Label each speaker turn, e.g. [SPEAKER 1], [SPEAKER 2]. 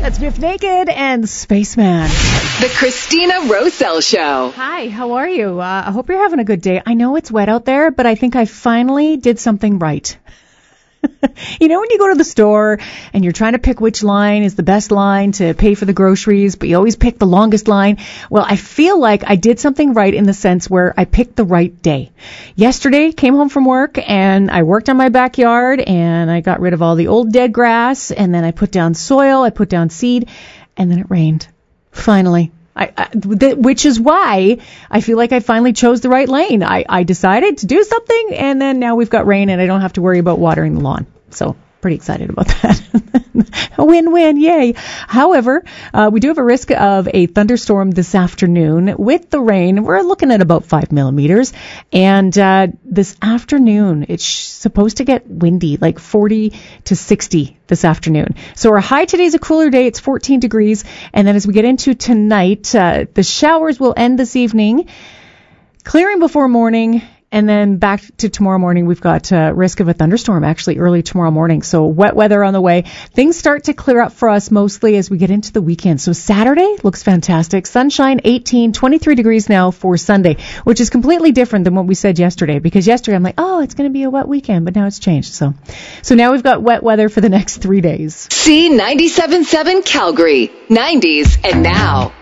[SPEAKER 1] That's Biff Naked and Spaceman.
[SPEAKER 2] The Christina Roselle Show.
[SPEAKER 1] Hi, how are you? I hope you're having a good day. I know it's wet out there, but I think I finally did something right. You know when you go to the store and you're trying to pick which line is the best line to pay for the groceries, but you always pick the longest line? Well, I feel like I did something right in the sense where I picked the right day. Yesterday, came home from work and I worked on my backyard and I got rid of all the old dead grass and then I put down soil, I put down seed, and then it rained. Finally. Which is why I feel like I finally chose the right lane. I decided to do something, and then now we've got rain, and I don't have to worry about watering the lawn. So pretty excited about that. A win-win, yay. However, we do have a risk of a thunderstorm this afternoon with the rain. We're looking at about 5 millimeters. And this afternoon, it's supposed to get windy, like 40 to 60 this afternoon. So our high today is a cooler day. It's 14 degrees. And then as we get into tonight, the showers will end this evening, clearing before morning. And then back to tomorrow morning, we've got risk of a thunderstorm actually early tomorrow morning. So wet weather on the way. Things start to clear up for us mostly as we get into the weekend. So Saturday looks fantastic. Sunshine 18, 23 degrees now for Sunday, which is completely different than what we said yesterday. Because yesterday I'm like, oh, it's going to be a wet weekend, but now it's changed. So now we've got wet weather for the next 3 days.
[SPEAKER 2] C97.7 Calgary, 90s and now.